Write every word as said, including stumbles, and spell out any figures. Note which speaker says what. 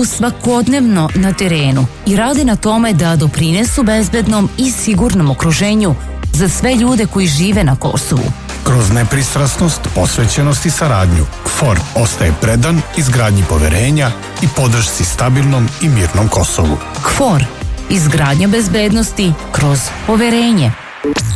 Speaker 1: svakodnevno na terenu i rade na tome da doprinesu bezbednom i sigurnom okruženju za sve ljude koji žive na Kosovu.
Speaker 2: Kroz nepristrasnost, posvećenost i saradnju, K F O R ostaje predan izgradnji poverenja i podršci stabilnom i mirnom Kosovu.
Speaker 1: K F O R. Izgradnja bezbednosti kroz poverenje.